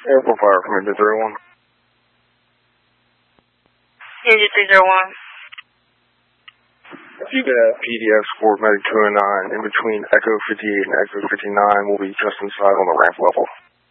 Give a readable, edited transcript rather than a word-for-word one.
Amplifier from Engine 301. Engine 301. You can have PDX for Medic 209 in between Echo 58 and Echo 59 will be just inside on the ramp level.